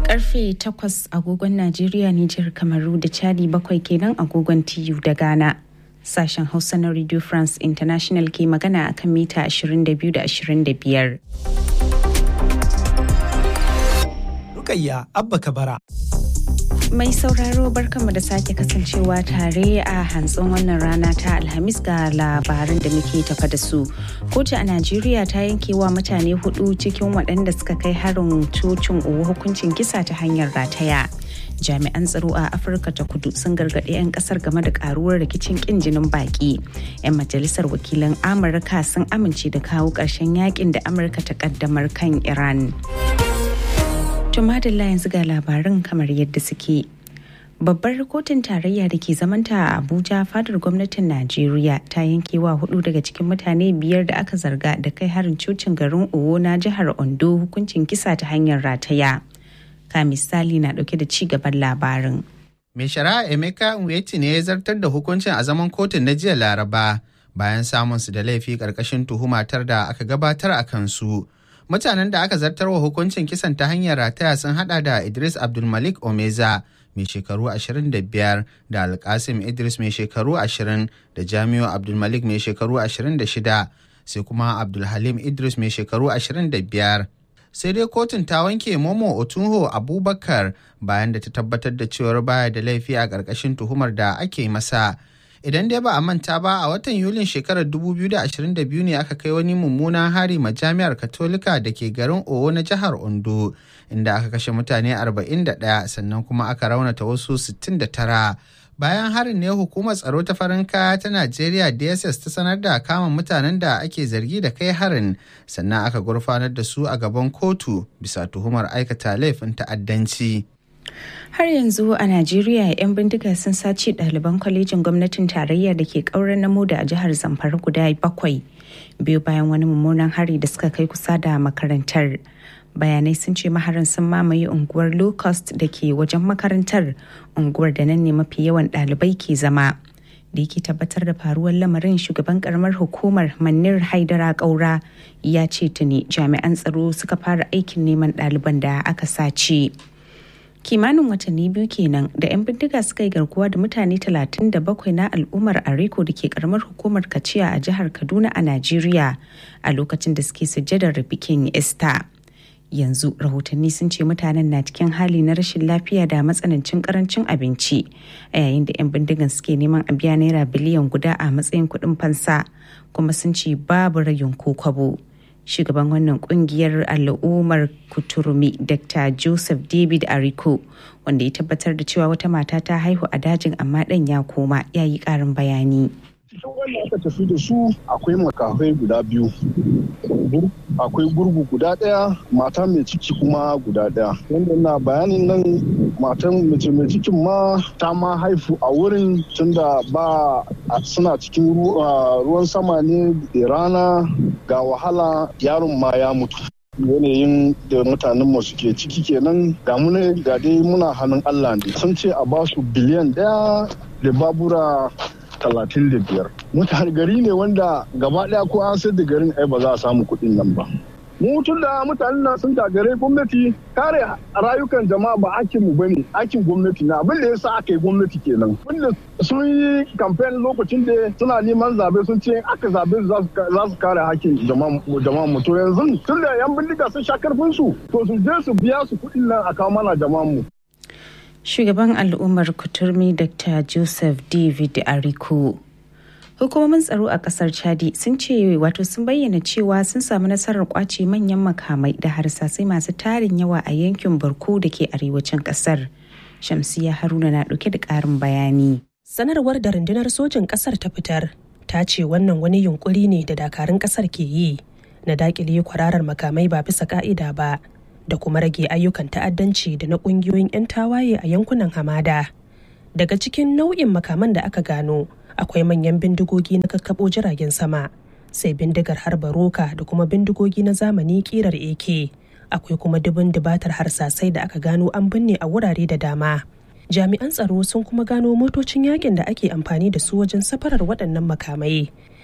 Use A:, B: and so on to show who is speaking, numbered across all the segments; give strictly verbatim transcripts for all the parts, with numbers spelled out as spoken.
A: Karfe takwas agogon Najeriya, Nijar, Kamaru da Chadi, bakwai kenan agogon T U da Ghana. Sashen Hausa na Radio France International ke magana akan mita ashirin da biyu da ashirin da biyar.
B: Rukayya Abba Kabara.
A: Mai sauraro barkanmu da sake kasancewa tare a hantsin wannan rana ta Alhamis ga labaran da muke tafa da su. Kotu a Najeriya ta yankewa mutane hudu cikin waɗanda suka kai harin cocin Owo hukuncin kisa ta hanyar rataya. Jami'an tsaro a Afirka ta Kudu sun gargaɗi 'yan ƙasar game da ƙaruwar rikicin ƙin jinin baƙi. 'Yan majalisar wakilan Amurka sun amince da kawo ƙarshen yakin da Amurka ta ƙaddamar kan Iran. Tumadilla yanzu ga labarin kamar yadda suke. Babbar kotun tarayya da ke zamanta a Abuja fadar gwamnatin Najeriya ta yankewa hudu daga cikin mutane biyar da aka zarga da kai harin cocin garin Owo na jihar Ondo hukuncin kisa ta hanyar rataya. Ka misali na dauke da ci gaban labarin.
C: Mai shari'a Emeka Nweti ne ya zartar da hukuncin a zaman kotun na jiya Laraba bayan samun su da laifi karkashin tuhumatar da aka gabatar a kansu. Mutanen da aka zartarwa hukuncin kisan ta hanyar rataya sun hada da Idris Abdulmalik Omeza mai shekaru ashirin da biyar da Alkasim Idris mai shekaru ashirin da Jamiu Abdulmalik mai shekaru ashirin da shida sai kuma Abdulhalim Idris mai shekaru ashirin da biyar. Sai dai kotun ta wanke Momo Otunho Abubakar bayan da ta tabbatar da cewar baya da laifi a ƙarƙashin tuhumar da ake masa. Idan dai ba a manta ba, a watan Yulin shekarar dubu biyu da ashirin da biyu ne aka kai wani mummunan hari ma jami'ar Katolika da ke garin Owo na jihar Ondo, inda aka kashe mutane arba'in da ɗaya sannan kuma aka raunata wasu sittin da tara. Bayan harin ne hukumar tsaro ta farin kaya ta Najeriya D S S ta sanar da kama mutanen da ake zargi da kai harin, sannan aka gurfanar da su a gaban kotu bisa tuhumar aikata laifin ta'addanci.
A: Har yanzu a Najeriya 'yan bindiga sun sace ɗaliban kwalejin gwamnatin tarayya da ke ƙauren namo da a jihar Zamfara guda bakwai biyu bayan wani mummunan hari da suka kai kusa da makarantar. Bayanai sun ce maharan sun mamaye unguwar Low Cost da ke wajen makarantar, unguwar da nan ne mafi yawan ɗalibai ke zama. Da yake tabbatar da faruwar lamarin, shugaban karamar hukumar Manir Haidara Kaura ya ce tuni jami'an tsaro suka fara aikin neman ɗaliban da aka sace. Kimanin watanni biyu kenan da 'yan bindiga suka yi garkuwa da mutane talatin da bakwai na al'ummar Ariko da ke karamar hukumar Kaciya a jihar Kaduna a Najeriya a lokacin da suke sujjadar bikin Easter. Yanzu rahotanni sun ce mutanen na cikin hali na rashin lafiya da matsanancin karancin abinci a yayin da 'yan bindigan suke neman a biya naira biliyan guda a matsayin kuɗin fansa, kuma sun ce babu rayin ko kwabo. Shugaban wannan kungiyar al'ummar Kuturumi Doctor Joseph David Ariko, wanda ya tabbatar da cewa wata mata ta haihu a dajin amma ɗan ya koma, ya yi ƙarin bayani.
D: Cikin wanda aka tafi da su akwai makafai guda biyu, akwai gurgu guda ɗaya, mata mai ciki kuma guda ɗaya. Wanda na bayanin nan matan mace mai cikin ma ta ma haifu a wurin, tunda ba suna cikin ruwan sama ne da rana ga wahala, yaron ma ya mutu. Yanayin da mutanen mu suke ciki kenan, ga mu ne ga dai muna hannun Allah ne. Sun ce a ba su biliyan ɗaya da babura talatin da biyar. Mutane gari ne wanda gaba ɗaya ko an sayar da garin ai ba za a samu kuɗin nan ba. Mu tun da mutanen nan sun gagare gwamnati, kare rayukan jama'a ba aikin mu bane, aikin gwamnati na. Abin da yasa aka yi gwamnati kenan. Wanda sun yi campaign lokacin da suna neman zabe, sun ce aka zabe za su kare hakkin jama'a mu. To yanzu tun da yan bindiga sun sha karfin su, to su je su biya su kuɗin nan a kawo mana jama'a mu.
A: Shugaban al'ummar Kuturmi Doctor Joseph David Ariko. Hukumomin tsaro a kasar Chadi sun ce wato sun bayyana cewa sun samu nasarar kwace manyan makamai da harsasai masu tarin yawa a yankin Barko da ke arewacin kasar. Shamsiya Haruna na dauke da karin bayani.
E: Sanarwar da rundunar sojin kasar ta fitar ta ce wannan wani yunkuri ne da dakarun kasar ke yi na dakile kwararar makamai ba bisa ka'ida ba, da kuma rage ayyukan ta'addanci da na kungiyoyin 'yan tawaye a yankunan hamada. Daga cikin nau'in makaman da aka gano, akwai manyan bindigogi na kakkabo jiragen sama, sai bindigar harba roka da kuma bindigogi na zamani kirar A K. Akwai kuma dubin dubatar harsasai da aka gano an binne a wurare da dama. Jami'an tsaro sun kuma gano motocin yakin da ake amfani da su wajen safarar waɗannan makamai,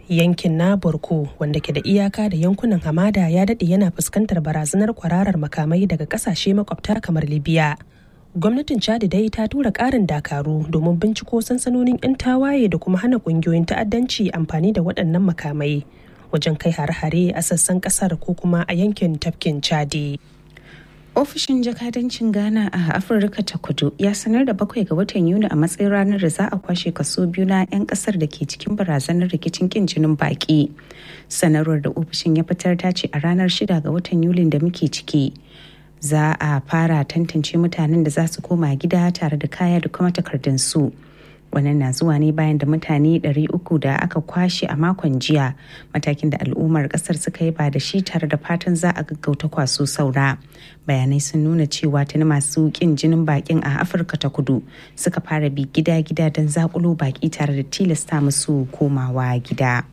E: yankin na Borko wanda ke da iyaka da yankunan hamada ya daɗe yana fuskantar barazanar kwararar makamai daga ƙasashe makwabta kamar Libya. Gwamnatin Chad dai ta tura ƙarin dakaru domin binciko sansanonin 'yan tawaye da kuma hana ƙungiyoyin ta'addanci amfani da waɗannan makamai wajen kai hare-hare a sassan ƙasar ko kuma a yankin tafkin Chadi.
A: Ofishin jakadancin Ghana a Afirka ta Kudu ya sanar da bakwai ga watan Yuni a matsayin ranar da za a kwashe kaso biyu na 'yan kasar da ke cikin barazanar rikicin kin jinin baki. Sanarwar da ofishin ya fitar ta ce a ranar shida ga watan Yulin da muke ciki za a fara tantance mutanen da za su koma gida tare da kaya da kuma takardun su. Wannan na zuwa ne bayan da mutane ɗari uku da aka kwashe a makon jiya, matakin da al'ummar kasar suka yi ba da shi tare da fatan za a gaggauta kwaso saura. Bayanai sun nuna cewa tuni masu kin jinin bakin a Afirka ta Kudu suka fara bi gida-gida don zakulo baki tare da tilasta musu komawa gida.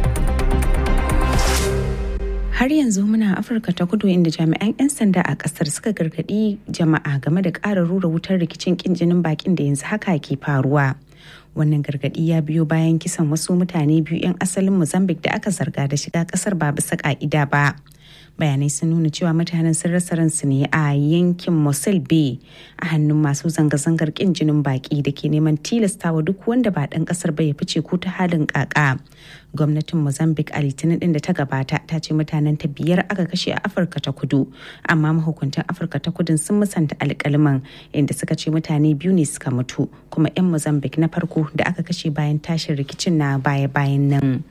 A: Har yanzu muna Afirka ta Kudu inda jami'an 'yan sanda a kasar suka gargadi jama'a game da ƙara rura wutar rikicin kin jinin bakin da yanzu haka ke faruwa. Wannan gargadi ya biyo bayan kisan wasu mutane biyu 'yan asalin Mozambique da aka zarga da shiga kasar ba bisa ka'ida ba. Bayanai sun nuna cewa mutanen sun rasa ransu ne a yankin Mosul Bay a hannun masu zanga-zangar kin jinin baki da ke neman tilastawa duk wanda ba ɗan ƙasar ba ya fice ko ta halin ƙaƙa. Gwamnatin Mozambique a Litinin ɗin da ta gabata ta ce mutanen ta biyar aka kashe a Afirka ta Kudu, amma mahukuntan Afirka ta Kudun sun musanta alƙalman inda suka ce mutane biyu ne suka mutu, kuma 'yan Mozambique na farko da aka kashe bayan tashin rikicin na baya-bayan nan.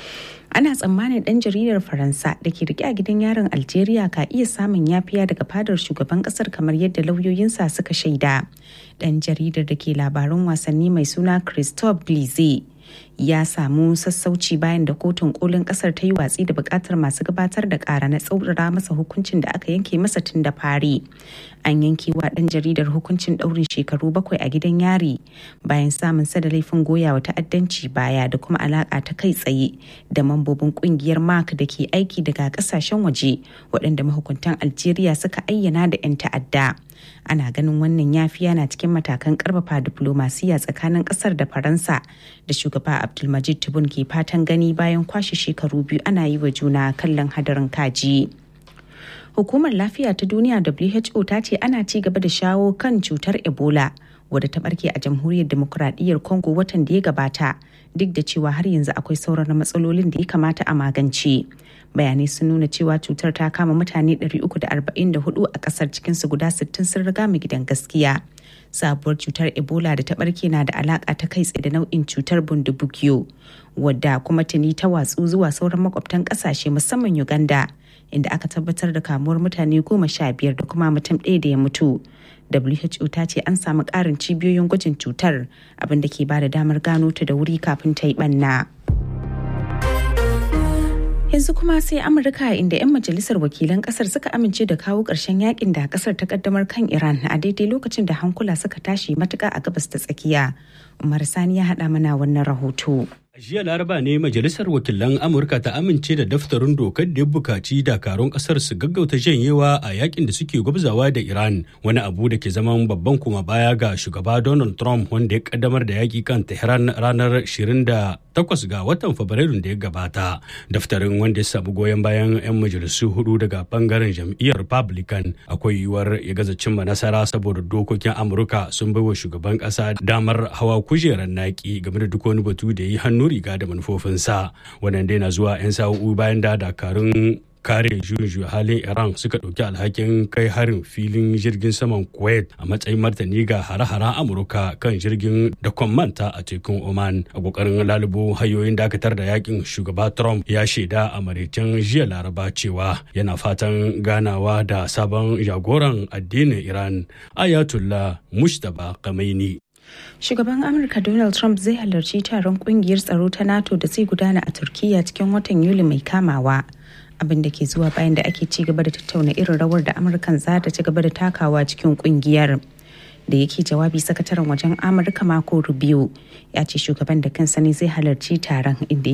A: Ana tsammanin ɗan jaridar Faransa da ke rike a gidan yaron Algeria ka iya samun yafiya daga fadar shugaban ƙasar kamar yadda lauyoyinsa suka shaida. Ɗan jaridar da ke labarun wasanni mai suna Christophe Blize ya samu sassauci bayan da kotun kolin kasar ta yi watsi da bukatar masu gabatar da kara na tsaurara masa hukuncin da aka yanke masa tun da fari. An yanke wa ɗan jaridar hukuncin ɗaurin shekaru bakwai a gidan yari bayan samun sa da laifin goya wa ta'addanci baya da kuma alaka ta kai tsaye da mambobin kungiyar mark da ke aiki daga kasashen waje waɗanda mahukuntan Algeria suka ayyana da 'yan ta'adda. Ana ganin wannan yafiya na cikin matakan karfafa diplomasiya tsakanin kasar da Faransa da shugaba Abdulmajid Tebboune ke fatan gani bayan kwashe shekaru biyu ana yi wa juna kallon hadarin kaji. Hukumar Lafiya ta Duniya W H O ta ce ana ci gaba da shawo kan cutar Ebola wadda ta barke a Jamhuriyar Demokuraɗiyyar Congo watan da ya gabata, duk da cewa har yanzu akwai sauran matsalolin da ya kamata a magance. Bayanai sun nuna cewa cutar ta kama mutane ɗari uku da arba'in da hudu a kasar, cikinsu guda sittin sun riga mu gidan gaskiya. Sabuwar cutar Ebola da ta barke na da alaka ta kai tsaye da nau'in cutar bundibugyo, wadda kuma tuni ta watsu zuwa sauran makwabtan kasashe musamman Uganda, inda aka tabbatar da kamuwar mutane goma sha biyar da kuma mutum ɗaya da ya mutu. W H O ta ce an samu ƙarin cibiyoyin gwajin cutar, abin da ke ba da damar gano ta da wuri kafin ta yi ɓanna. Yanzu kuma sai Amurka, inda 'yan majalisar wakilan kasar suka amince da kawo ƙarshen yakin da kasar ta kaddamar kan Iran a daidai lokacin da hankula suka tashi matuƙa a gabas ta tsakiya. Umar Sani ya haɗa mana wannan rahoto.
F: A jiya Laraba ne Majalisar Wakilan Amurka ta amince da daftarin dokar da ya bukaci dakarun kasar su gaggauta janyewa a yakin da suke gwabzawa da Iran, wani abu da ke zaman babban kuma baya ga shugaba Donald Trump wanda ya kaddamar da yaki kan Tehran ranar ashirin da takwas ga watan Fabrairun da ya gabata. Daftarin wanda ya samu goyon bayan 'yan majalisu hudu daga bangaren jam'iyyar Republican, akwai yiwuwar ya gaza cimma nasara saboda dokokin Amurka sun baiwa shugaban kasa damar hawa kujerar naki game da duk wani batu da yi hannu riga da manufofinsa. Wannan dai na zuwa 'yan sa'o'i bayan da dakarun kare juyin halin Iran suka ɗauki alhakin kai harin filin jirgin saman Kuwait a matsayin martani ga hare-haren Amurka kan jirgin da manta a tekun Oman. A kokarin lalubo hanyoyin dakatar da yakin, shugaba Trump ya shaida a maraicen jiya Laraba cewa yana fatan ganawa da sabon jagoran addinin Iran, Ayatollah Mujtaba Khamenei.
A: Shugaban Amurka Donald Trump zai halarci taron kungiyar tsaro ta NATO da zai gudana a Turkiyya cikin watan Yuli mai kamawa, abin da ke zuwa bayan da ake ci gaba da tattauna irin rawar da Amurkan za ta ci gaba da takawa cikin kungiyar. Da yake jawabi, sakataren wajen Amurka Marco Rubio ya ce shugaban da kansa ne zai halarci taron, inda